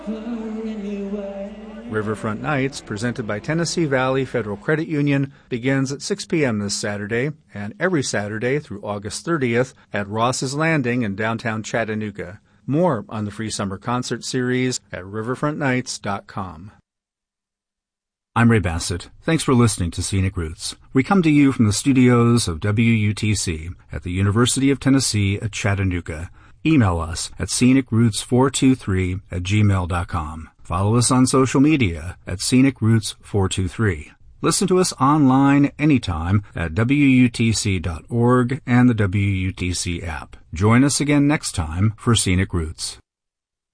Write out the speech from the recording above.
Riverfront Nights, presented by Tennessee Valley Federal Credit Union, begins at 6 p.m. this Saturday and every Saturday through August 30th at Ross's Landing in downtown Chattanooga. More on the free summer concert series at riverfrontnights.com. I'm Ray Bassett. Thanks for listening to Scenic Roots. We come to you from the studios of WUTC at the University of Tennessee at Chattanooga. Email us at scenicroots423@gmail.com. Follow us on social media at scenicroots423. Listen to us online anytime at WUTC.org and the WUTC app. Join us again next time for Scenic Roots.